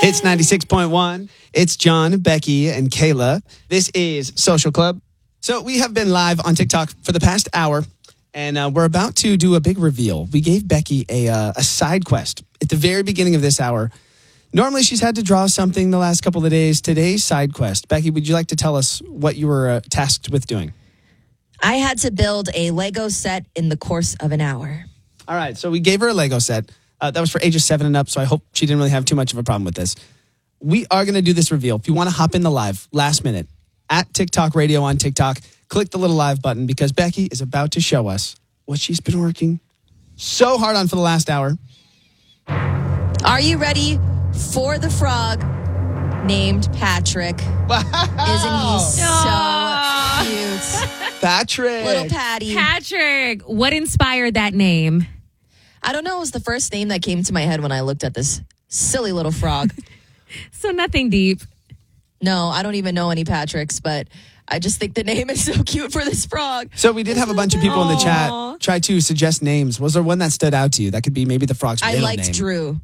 It's 96.1. It's John, Becky, and Kayla. This is Social Club. So we have been live on TikTok for the past hour, and we're about to do a big reveal. We gave Becky a side quest at the very beginning of this hour. Normally, she's had to draw something the last couple of days. Today's side quest. Becky, would you like to tell us what you were tasked with doing? I had to build a Lego set in the course of an hour. All right, so we gave her a Lego set. That was for ages 7 and up, so I hope she didn't really have too much of a problem with this. We are going to do this reveal. If you want to hop in the live, last minute, at TikTok Radio on TikTok, click the little live button because Becky is about to show us what she's been working so hard on for the last hour. Are you ready for the frog named Patrick? Isn't he so cute? Patrick. Little Patty. Patrick, what inspired that name? I don't know. It was the first name that came to my head when I looked at this silly little frog. So nothing deep. No, I don't even know any Patricks, but I just think the name is so cute for this frog. So we did have a bunch of people in the Aw. chat try to suggest names. Was there one that stood out to you? That could be maybe the frog's I middle liked name. Drew.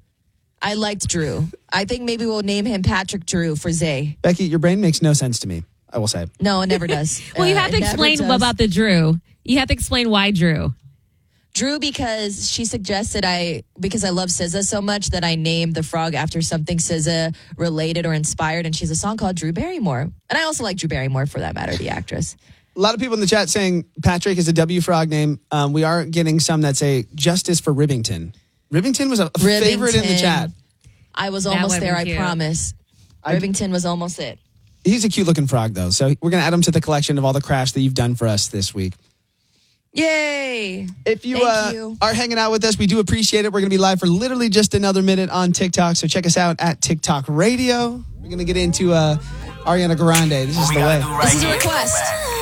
I think maybe we'll name him Patrick Drew for Zay. Becky, your brain makes no sense to me, I will say. No, it never does. Well, you have to It never explain does. about the Drew. You have to explain why Drew. Drew, because she suggested because I love SZA so much that I named the frog after something SZA related or inspired, and she has a song called Drew Barrymore. And I also like Drew Barrymore, for that matter, the actress. A lot of people in the chat saying Patrick is a W frog name. We are getting some that say Justice for Rivington. Rivington was a favorite in the chat. I was That almost would've there, been I cute. promise. Rivington was almost it. He's a cute looking frog, though. So we're going to add him to the collection of all the crafts that you've done for us this week. Yay! If you, Thank you. are hanging out with us, we do appreciate it. We're going to be live for literally just another minute on TikTok. So check us out at TikTok Radio. We're going to get into Ariana Grande. This is the way. This is a request.